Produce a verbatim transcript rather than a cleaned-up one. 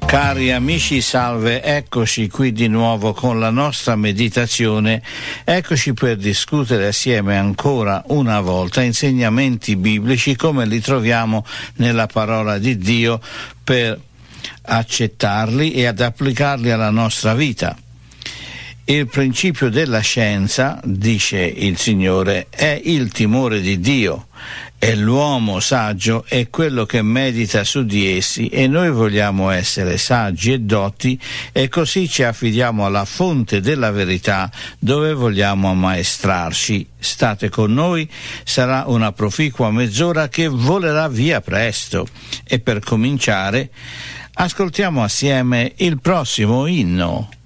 Cari amici, salve, eccoci qui di nuovo con la nostra meditazione, eccoci per discutere assieme ancora una volta insegnamenti biblici come li troviamo nella parola di Dio per accettarli e ad applicarli alla nostra vita. Il principio della scienza, dice il Signore, è il timore di Dio. E l'uomo saggio è quello che medita su di essi, e noi vogliamo essere saggi e dotti, e così ci affidiamo alla fonte della verità dove vogliamo ammaestrarci. State con noi, sarà una proficua mezz'ora che volerà via presto. E per cominciare ascoltiamo assieme il prossimo inno.